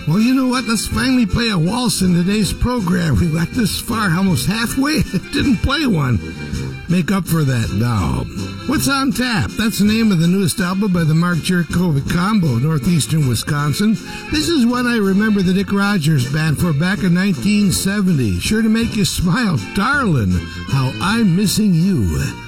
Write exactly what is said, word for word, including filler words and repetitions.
Well, you know what? Let's finally play a waltz in today's program. We got this far, almost halfway. Didn't play one. Make up for that now. What's on tap? That's the name of the newest album by the Mark Jurkovic Combo, northeastern Wisconsin. This is what I remember the Dick Rogers Band for back in nineteen seventy. Sure to make you smile. Darlin', how I'm missing you.